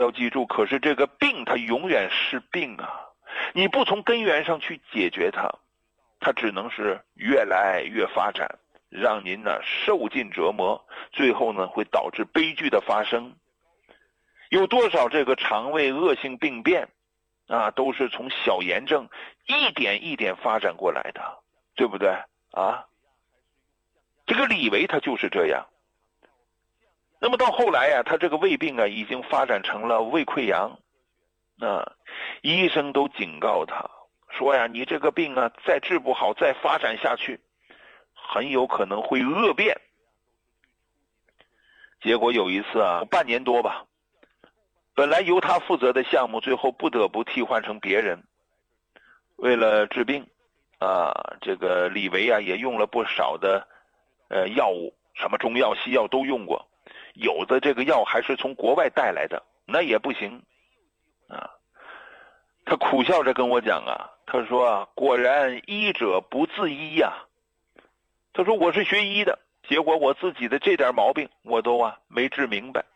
要记住，可是这个病它永远是病啊，你不从根源上去解决它，它只能是越来越发展，让您呢受尽折磨，最后呢会导致悲剧的发生。有多少这个肠胃恶性病变啊，都是从小炎症一点一点发展过来的，对不对啊？这个李维他就是这样。那么到后来呀，他这个胃病啊已经发展成了胃溃疡啊，医生都警告他说呀，你这个病啊再治不好，再发展下去很有可能会恶变。结果有一次啊，半年多吧，本来由他负责的项目最后不得不替换成别人。为了治病啊，这个李维啊也用了不少的药物，什么中药西药都用过，有的这个药还是从国外带来的，那也不行啊。他苦笑着跟我讲啊，他说啊，果然医者不自医呀。他说我是学医的，结果我自己的这点毛病我都没治明白。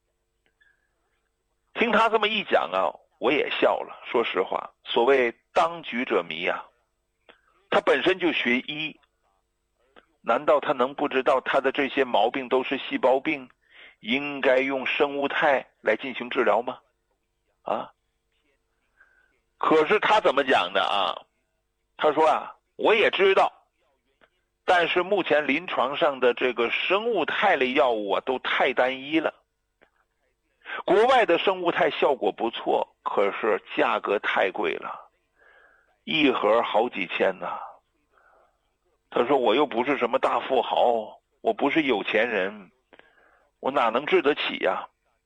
听他这么一讲啊，我也笑了。说实话，所谓当局者迷啊，他本身就学医，难道他能不知道他的这些毛病都是细胞病，应该用生物肽来进行治疗吗？啊？可是他怎么讲的啊？他说啊，我也知道，但是目前临床上的这个生物肽类药物啊，都太单一了。国外的生物肽效果不错，可是价格太贵了，一盒好几千呢。他说我又不是什么大富豪，我不是有钱人，我哪能治得起呀？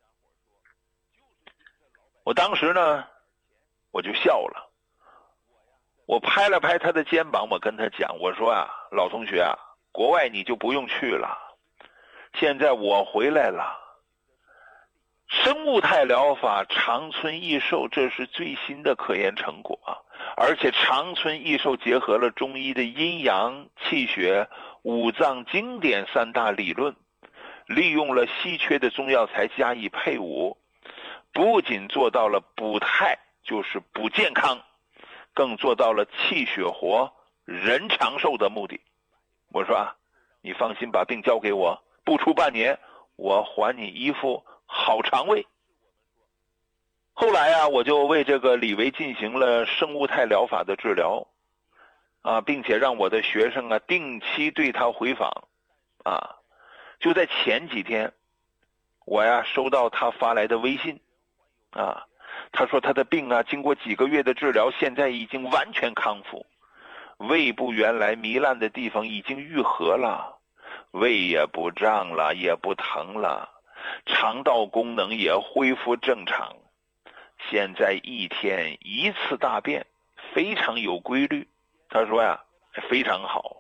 我当时呢，我就笑了，我拍了拍他的肩膀，我跟他讲，我说啊，老同学啊，国外你就不用去了，现在我回来了。生物肽疗法长存益寿，这是最新的科研成果啊！而且长存益寿结合了中医的阴阳、气血、五脏经典三大理论，利用了稀缺的中药材加以配伍，不仅做到了补肽，就是补健康，更做到了气血活、人长寿的目的。我说啊，你放心把病交给我，不出半年，我还你一副好肠胃。后来啊，我就为这个李维进行了生物肽疗法的治疗啊，并且让我的学生啊定期对他回访啊。就在前几天，我呀收到他发来的微信啊，他说他的病啊经过几个月的治疗，现在已经完全康复，胃部原来糜烂的地方已经愈合了，胃也不胀了，也不疼了，肠道功能也恢复正常，现在一天一次大便，非常有规律。他说呀，非常好。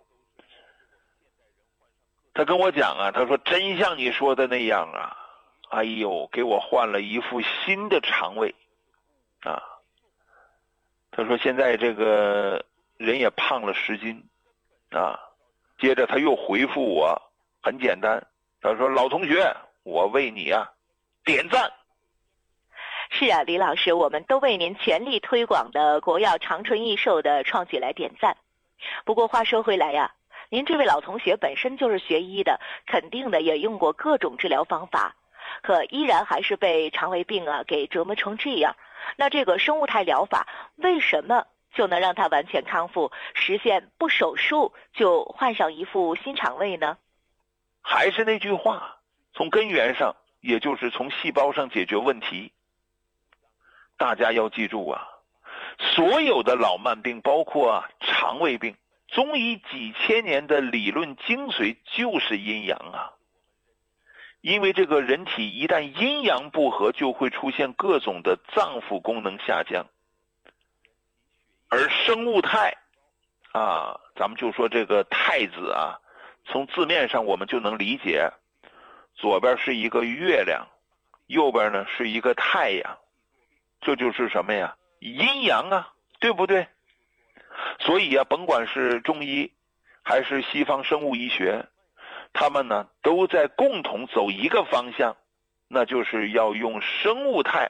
他跟我讲啊，他说真像你说的那样啊，哎呦，给我换了一副新的肠胃啊。他说现在这个人也胖了10斤啊。接着他又回复我，很简单，他说老同学，我为你点赞。 是啊，李老师，我们都为您全力推广的国药长春益寿的创举来点赞。不过话说回来呀，您这位老同学本身就是学医的，肯定的也用过各种治疗方法，可依然还是被肠胃病给折磨成这样。那这个生物肽疗法为什么就能让他完全康复，实现不手术就换上一副新肠胃呢？ 还是那句话，从根源上，也就是从细胞上解决问题。大家要记住啊，所有的老慢病，包括肠胃病，中医几千年的理论精髓就是阴阳啊。因为这个人体一旦阴阳不和，就会出现各种的脏腑功能下降。而生物肽啊，咱们就说这个太子啊，从字面上我们就能理解，左边是一个月亮，右边呢是一个太阳，这就是什么呀？阴阳啊，对不对？所以啊，甭管是中医还是西方生物医学，他们呢都在共同走一个方向，那就是要用生物肽